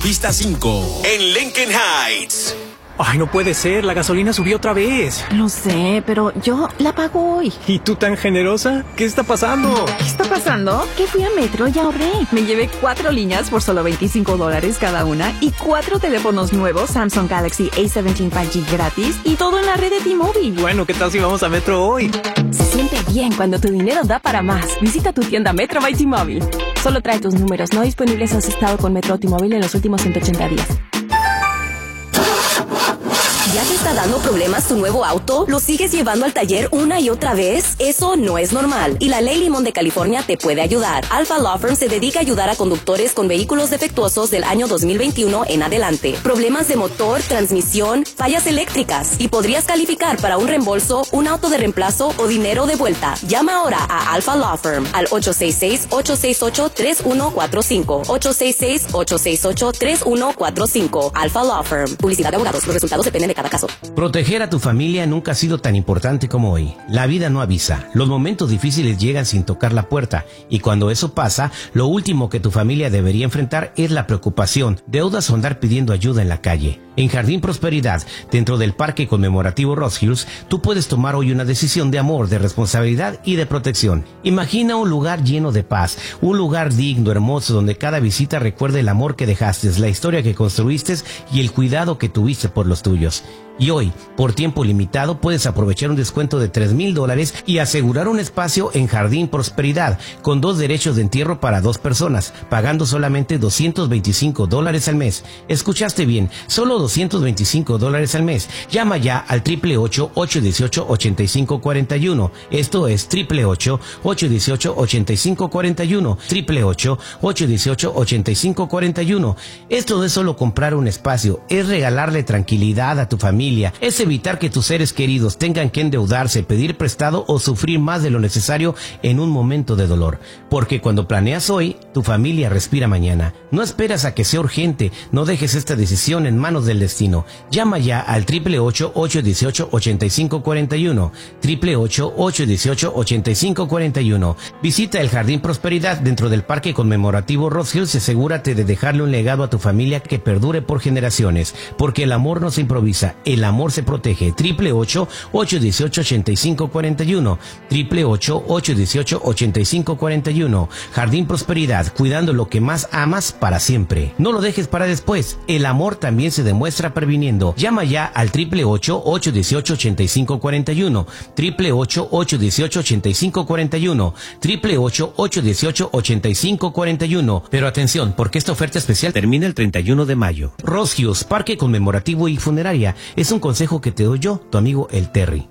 Pista 5 en Lincoln Heights. Ay, no puede ser, la gasolina subió otra vez. Lo sé, pero yo la pago hoy. ¿Y tú tan generosa? ¿Qué está pasando? ¿Qué está pasando? Que fui a Metro y ahorré. Me llevé 4 líneas por solo $25 cada una y 4 teléfonos nuevos Samsung Galaxy A17 5G gratis y todo en la red de T-Mobile. Bueno, ¿qué tal si vamos a Metro hoy? Se siente bien cuando tu dinero da para más. Visita tu tienda Metro by T-Mobile. Solo trae tus números no disponibles si has estado con Metro o T-Mobile en los últimos 180 días. ¿Ya te está dando problemas tu nuevo auto? ¿Lo sigues llevando al taller una y otra vez? Eso no es normal. Y la Ley Limón de California te puede ayudar. Alpha Law Firm se dedica a ayudar a conductores con vehículos defectuosos del año 2021 en adelante. Problemas de motor, transmisión, fallas eléctricas. Y podrías calificar para un reembolso, un auto de reemplazo o dinero de vuelta. Llama ahora a Alpha Law Firm al 866-868-3145. 866-868-3145. Alpha Law Firm. Publicidad de abogados. Los resultados dependen de cada caso. Proteger a tu familia nunca ha sido tan importante como hoy. La vida no avisa. Los momentos difíciles llegan sin tocar la puerta. Y cuando eso pasa, lo último que tu familia debería enfrentar es la preocupación, deudas o andar pidiendo ayuda en la calle. En Jardín Prosperidad, dentro del Parque Conmemorativo Ross Hills, tú puedes tomar hoy una decisión de amor, de responsabilidad y de protección. Imagina un lugar lleno de paz, un lugar digno, hermoso, donde cada visita recuerde el amor que dejaste, la historia que construiste y el cuidado que tuviste por los tuyos. Y hoy, por tiempo limitado, puedes aprovechar un descuento de $3,000 y asegurar un espacio en Jardín Prosperidad con 2 derechos de entierro para 2 personas, pagando solamente $225 al mes. Escuchaste bien, solo $225 al mes. Llama ya al 888-818-8541. Esto es 888-818-8541. 888-818-8541. Esto no es solo comprar un espacio, es regalarle tranquilidad a tu familia. Es evitar que tus seres queridos tengan que endeudarse, pedir prestado o sufrir más de lo necesario en un momento de dolor. Porque cuando planeas hoy, tu familia respira mañana. No esperas a que sea urgente, no dejes esta decisión en manos del destino. Llama ya al 888-818-8541. 888-818-8541. Visita el Jardín Prosperidad dentro del Parque Conmemorativo Ross Hills y asegúrate de dejarle un legado a tu familia que perdure por generaciones. Porque el amor no se improvisa, el amor se protege. 888-818-8541. 888-818-8541. Jardín Prosperidad, cuidando lo que más amas para siempre. No lo dejes para después. El amor también se demuestra previniendo. Llama ya al 888-818-8541. 888-818-8541. 888-818-8541. Pero atención, porque esta oferta especial termina el 31 de mayo. Ross Hills, Parque Conmemorativo y Funeraria. Es un consejo que te doy yo, tu amigo el Terry.